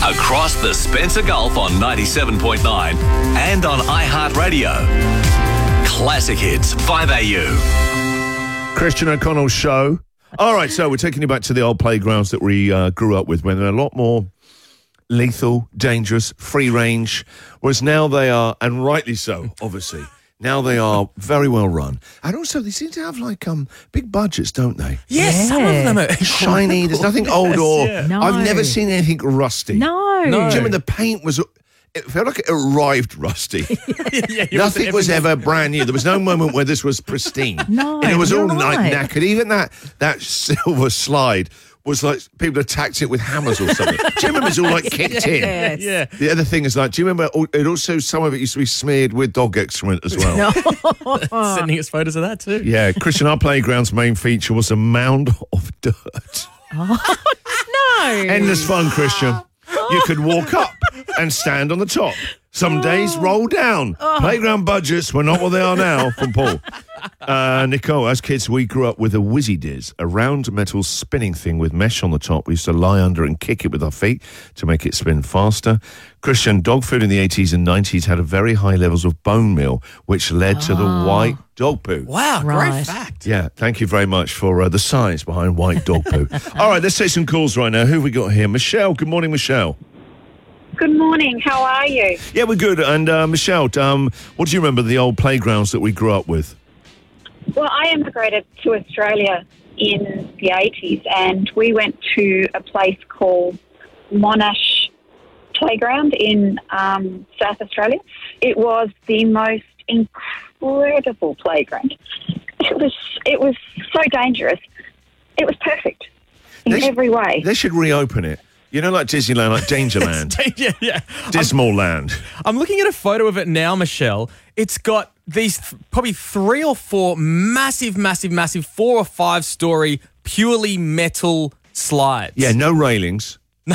Across the Spencer Gulf on 97.9 and on iHeartRadio. Classic Hits, 5AU. Christian O'Connell's show. All right, so we're taking you back to the old playgrounds that we grew up with when they're a lot more lethal, dangerous, free range, whereas now they are, and rightly so, obviously, now they are very well run. And also, they seem to have, like, big budgets, don't they? Yes, some of them are shiny. There's nothing old or... No. I've never seen anything rusty. No. Do you remember the paint was... It felt like it arrived rusty. Nothing was ever brand new. There was no moment where this was pristine. No, and it was all you're like right. knackered. Even that silver slide was like people attacked it with hammers or something. Do you remember it's all like kicked in? Yes. Yeah. The other thing is like, do you remember it also, some of it used to be smeared with dog excrement as well? Sending us photos of that too. Yeah, Christian, our playground's main feature was a mound of dirt. No. Endless fun, Christian. You could walk up and stand on the top. Some days roll down. Playground budgets were not what they are now, from Paul. Nicole, as kids, we grew up with a Whizzy Diz, a round metal spinning thing with mesh on the top. We used to lie under and kick it with our feet to make it spin faster. Christian, dog food in the 80s and 90s had a very high levels of bone meal, which led to the white dog poo. Wow, great Right. fact. Yeah, thank you very much for the science behind white dog poo. All right, let's take some calls right now. Who have we got here? Michelle. Good morning, Michelle. Good morning. How are you? Yeah, we're good. And Michelle, what do you remember the old playgrounds that we grew up with? Well, I immigrated to Australia in the 80s and we went to a place called Monash Playground in South Australia. It was the most incredible playground. It was so dangerous. It was perfect in every way. They should reopen it. You know, like Disneyland, like Dangerland, yeah. Dismal Land. I'm looking at a photo of it now, Michelle. It's got these probably 3 or 4 massive 4 or 5 story purely metal slides. Yeah, no railings. No.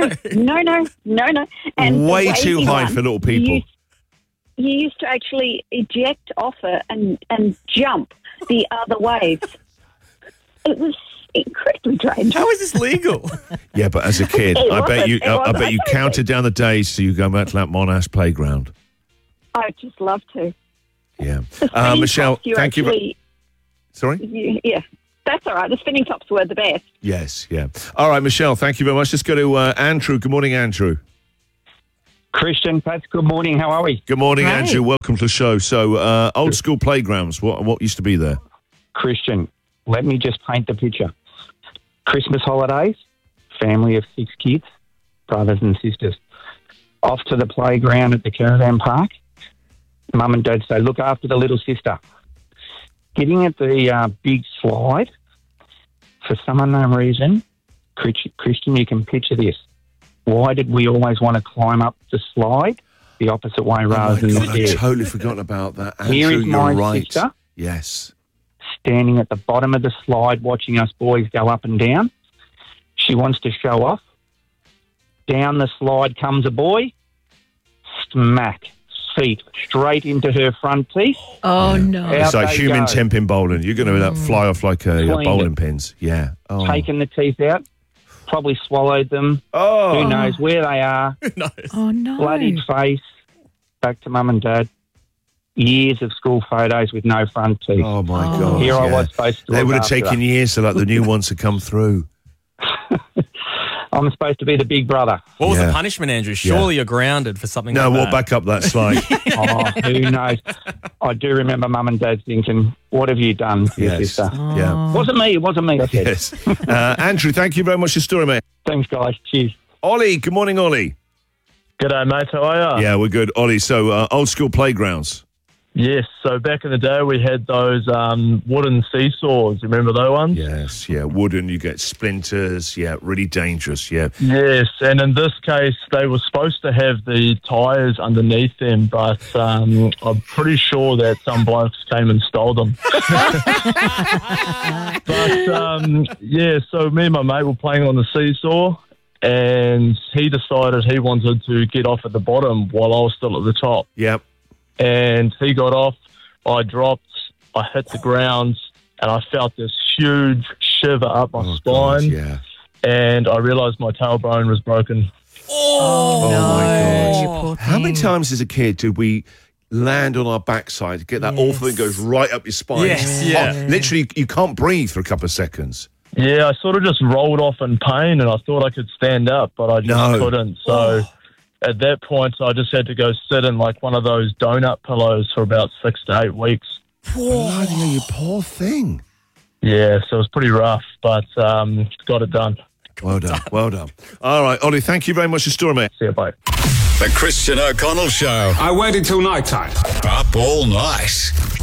And Way the too wavy high one, for little people. You used to actually eject off it and jump the other waves. It was incredibly dangerous. How is this legal? Yeah, but as a kid, It I bet wasn't. you, It I wasn't. bet you I counted down the days till you go back to that Monash playground. I'd just love to. Yeah, The spinning Michelle, tops, you thank you. actually, Sorry. Yeah, that's all right. The spinning tops were the best. Yes, yeah. All right, Michelle, thank you very much. Let's go to Andrew. Good morning, Andrew. Christian, Pat, good morning. How are we? Good morning, Right. Andrew. Welcome to the show. So, old school playgrounds. What used to be there? Christian, let me just paint the picture. Christmas holidays, family of 6 kids, brothers and sisters. Off to the playground at the caravan park. Mum and Dad say, look after the little sister. Getting at the big slide, for some unknown reason, Christian, you can picture this. Why did we always want to climb up the slide the opposite way rather than the God, I've stairs? totally forgotten about that. Andrew, Here is you're my right. sister. Yes. Standing at the bottom of the slide watching us boys go up and down. She wants to show off. Down the slide comes a boy. Smack. Feet straight into her front teeth. Oh, no. Out It's like they human go. temping bowling. You're going to fly off like Cleaned bowling it. pins. Yeah. Oh. Taken the teeth out. Probably swallowed them. Oh. Who knows where they are. Oh, no. Bloodied face. Back to Mum and Dad. Years of school photos with no front teeth. Oh, my God. Here I yeah. was supposed to They look would have after taken her. years to the new ones to come through. I'm supposed to be the big brother. What was Yeah. the punishment, Andrew? Surely you're grounded for something No, like we'll that. back up that slide. Oh, who knows? I do remember Mum and Dad thinking, what have you done to your Yes. sister? Yeah. Wasn't me, I said. Yes. Andrew, thank you very much for your story, mate. Thanks, guys. Cheers. Ollie, good morning, Ollie. G'day, mate. How are you? Yeah, we're good. Ollie, so old school playgrounds. Yes. So back in the day, we had those wooden seesaws. You remember those ones? Yes, yeah. Wooden, you get splinters. Yeah, really dangerous. Yeah. Yes. And in this case, they were supposed to have the tyres underneath them, but I'm pretty sure that some blokes came and stole them. But, yeah, so me and my mate were playing on the seesaw, and he decided he wanted to get off at the bottom while I was still at the top. Yep. And he got off, I dropped, I hit the ground, and I felt this huge shiver up my Oh, spine, God, yeah. and I realised my tailbone was broken. Oh, Oh, my God. poor How many thing. times as a kid did we land on our backside, get that awful thing goes right up your spine? Yes, yeah. Oh, literally, you can't breathe for a couple of seconds. Yeah, I sort of just rolled off in pain, and I thought I could stand up, but I just couldn't. So at that point, I just had to go sit in like one of those donut pillows for about 6 to 8 weeks. Bloody hell, you poor thing. Yeah, so it was pretty rough, but got it done. Well done, well done. All right, Ollie, thank you very much for your story, mate. See you, bye. The Christian O'Connell Show. I waited till night time. Up all night.